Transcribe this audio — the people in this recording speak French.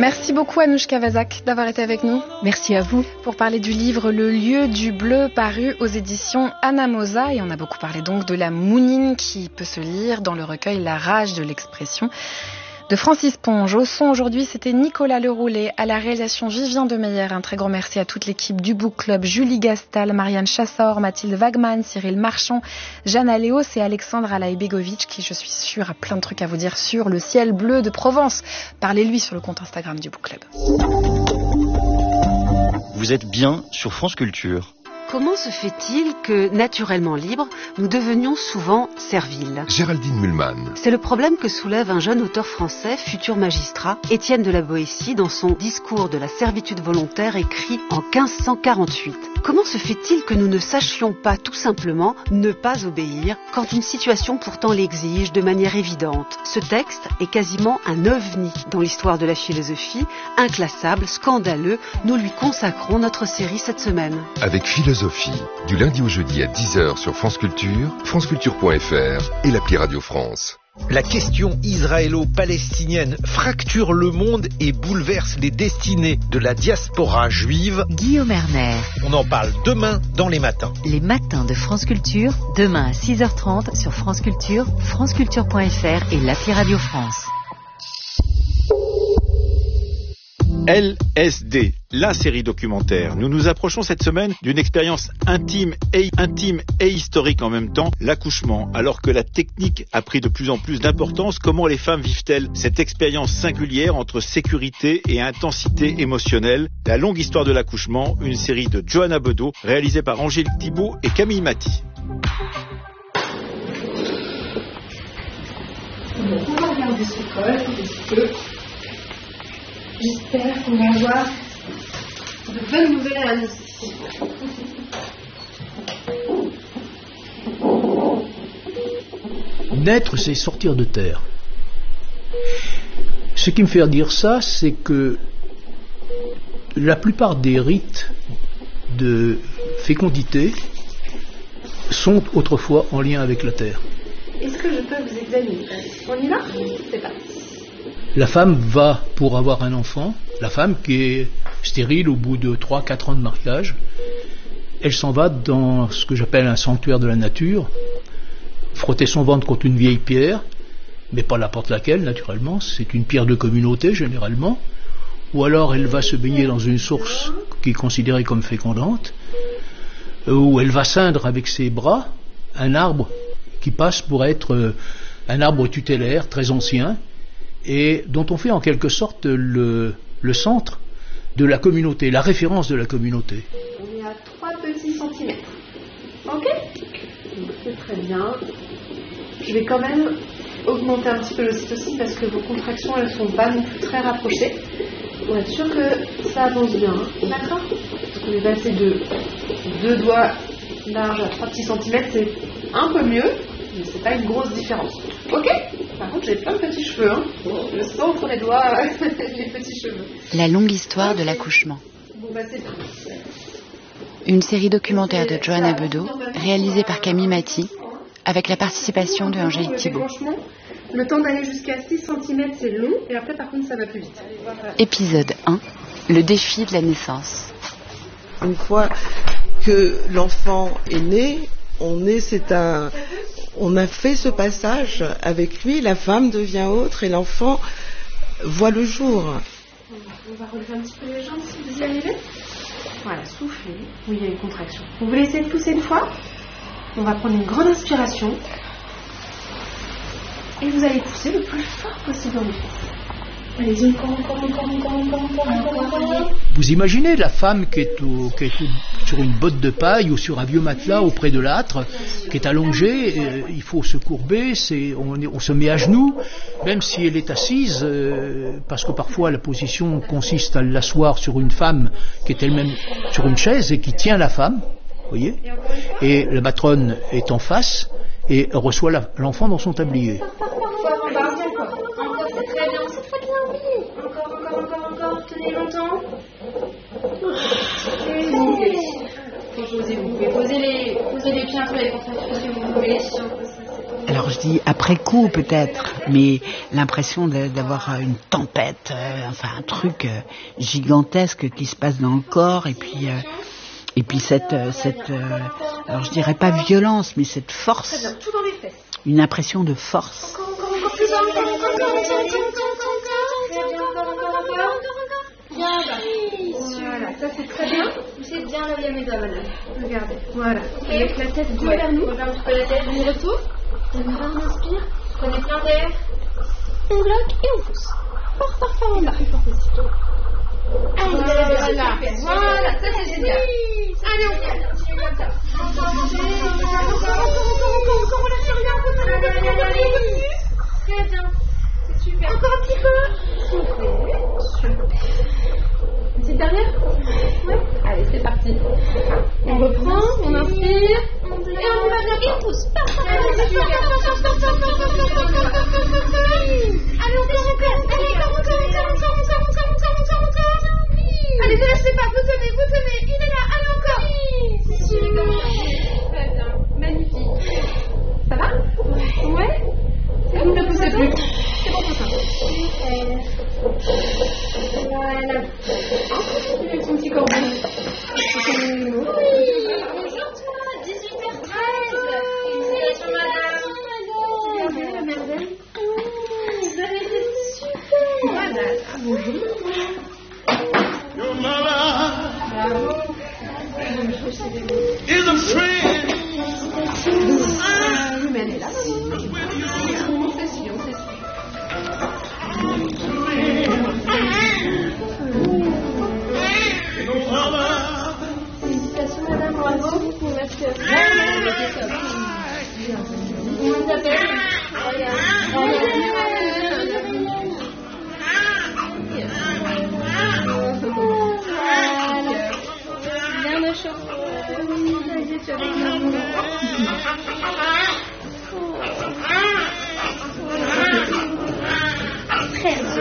Merci beaucoup Anouchka Vazak d'avoir été avec nous. Merci à vous. Pour parler du livre Le lieu du bleu paru aux éditions Anamosa. Et on a beaucoup parlé donc de la mounine qui peut se lire dans le recueil La rage de l'expression de Francis Ponge. Au son aujourd'hui, c'était Nicolas Leroulet, à la réalisation Vivien Demeyer. Un très grand merci à toute l'équipe du Book Club, Julie Gastal, Marianne Chassor, Mathilde Wagman, Cyril Marchand, Jeanne Aléos et Alexandre Alaïbegovic, qui je suis sûre a plein de trucs à vous dire sur le ciel bleu de Provence. Parlez-lui sur le compte Instagram du Book Club. Vous êtes bien sur France Culture. Comment se fait-il que, naturellement libres, nous devenions souvent serviles ? Géraldine Mühlmann. C'est le problème que soulève un jeune auteur français, futur magistrat, Étienne de la Boétie, dans son discours de la servitude volontaire écrit en 1548. Comment se fait-il que nous ne sachions pas tout simplement ne pas obéir quand une situation pourtant l'exige de manière évidente ? Ce texte est quasiment un ovni dans l'histoire de la philosophie, inclassable, scandaleux. Nous lui consacrons notre série cette semaine. Avec philosophie, du lundi au jeudi à 10h sur France Culture, franceculture.fr et l'appli Radio France. La question israélo-palestinienne fracture le monde et bouleverse les destinées de la diaspora juive. Guillaume Erner. On en parle demain dans les matins. Les matins de France Culture, demain à 6h30 sur France Culture, franceculture.fr et l'appli Radio France. LSD, la série documentaire. Nous nous approchons cette semaine d'une expérience intime et historique en même temps, l'accouchement. Alors que la technique a pris de plus en plus d'importance, comment les femmes vivent-elles cette expérience singulière entre sécurité et intensité émotionnelle ? La longue histoire de l'accouchement, une série de Johanna Bedeau, réalisée par Angélique Thibault et Camille Maty. On va regarder ce col un petit peu. J'espère qu'on va avoir de bonnes nouvelles à annoncer. Naître, c'est sortir de terre. Ce qui me fait dire ça, c'est que la plupart des rites de fécondité sont autrefois en lien avec la terre. Est-ce que je peux vous examiner ? On y va ? C'est parti. La femme va pour avoir un enfant, la femme qui est stérile au bout de 3-4 ans de mariage, elle s'en va dans ce que j'appelle un sanctuaire de la nature, frotter son ventre contre une vieille pierre, mais pas n'importe laquelle naturellement, c'est une pierre de communauté généralement, ou alors elle va se baigner dans une source qui est considérée comme fécondante, où elle va ceindre avec ses bras un arbre qui passe pour être un arbre tutélaire très ancien, et dont on fait en quelque sorte le centre de la communauté, la référence de la communauté. On est à 3 petits centimètres. Ok ? Donc c'est très bien. Je vais quand même augmenter un petit peu l'ocytocine parce que vos contractions, elles ne sont pas non plus très rapprochées. Pour être sûr que ça avance bien. D'accord ? Parce qu'on est passé de 2 doigts larges à 3 petits centimètres, c'est un peu mieux, mais c'est pas une grosse différence. Ok ? Par contre, j'ai plein de petits cheveux, hein. Je sens entre les doigts les petits cheveux. La longue histoire de l'accouchement. Bon, bah, c'est bien. Une série documentaire de Johanna Bedeau, réalisée par Camille Maty, avec la participation de Angélique Thibault. Le temps d'aller jusqu'à 6 cm, c'est long, et après, par contre, ça va plus vite. Épisode 1, le défi de la naissance. Une fois que l'enfant est né, on a fait ce passage avec lui, la femme devient autre et l'enfant voit le jour. On va relever un petit peu les jambes si vous y arrivez. Voilà, soufflez. Oui, il y a une contraction. Vous voulez essayer de pousser une fois ? On va prendre une grande inspiration. Et vous allez pousser le plus fort possible dans les fesses. Allez-y, encore. Vous imaginez la femme qui est sur une botte de paille ou sur un vieux matelas auprès de l'âtre, qui est allongée, il faut se courber, on se met à genoux, même si elle est assise, parce que parfois la position consiste à l'asseoir sur une femme qui est elle-même sur une chaise et qui tient la femme, voyez, et la matrone est en face et reçoit l'enfant dans son tablier. Encore, tenez longtemps. Vous pouvez poser les pieds un peu avec votre infusion, vous pouvez les chiens. alors je dis après coup peut-être, mais l'impression d'avoir une tempête, enfin un truc gigantesque qui se passe dans le corps, et puis cette alors je dirais pas violence, mais cette force, Très bien, tout dans les fesses. une impression de force. Encore plus, Voilà, ça c'est très bien. Poussez bien là où il y a mes doigts, madame. Regardez, voilà. Avec la tête bien vers nous. Regarde un petit peu la tête, on retourne. On inspire, prenez plein d'air. On bloque et on pousse. Fort en bas. Plus fort possible. Allez, voilà, ça c'est génial. Allez, on calme. Comme ça. Encore, on lâche rien. Très bien. C'est super. Encore un petit peu. Une petite dernière? Ouais. Allez, c'est parti. On reprend, on inspire, et on va bien, et on pousse. Allez, encore. Allez, ne lâchez pas, vous tenez, il est là, allez encore. C'est super. Très bien, magnifique. Ça va? Ouais. Vous ne poussez plus. C'est bon, tout ça. Voilà. Avec son petit corbeau. Oui, bonjour toi, 18h13. Félicitations madame. Regardez la merveille. Vous avez été super. Voilà, bonjour. Bravo. Is a friend. Oui, mais elle est là. On s'essuie. Félicitations madame, bravo. Merci à vous. Comment t'appelles? Bien de chance. Tu avec maman. Très bien.